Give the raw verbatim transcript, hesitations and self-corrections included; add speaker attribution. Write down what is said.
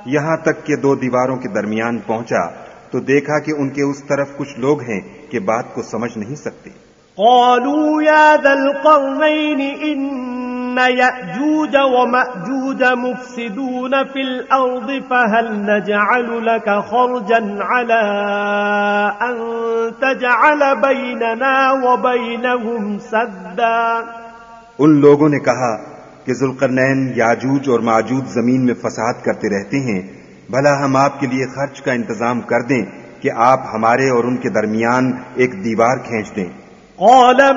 Speaker 1: यहाँ तक कि दो दीवारों के दरमियान पहुंचा तो देखा कि उनके उस तरफ कुछ लोग हैं कि बात को समझ नहीं सकते।
Speaker 2: قالوا يا ذا القرنين إن يأجوج ومأجوج مفسدون في الأرض فهل نجعل لك خرجا على أن تجعل بيننا وبينهم سدا।
Speaker 1: उन लोगों ने कहा कि जुल्करनैन याजूज और माजूज जमीन में फसाद करते रहते हैं, भला हम आपके लिए खर्च का इंतजाम कर दें कि आप हमारे और उनके दरमियान एक दीवार खींच दें।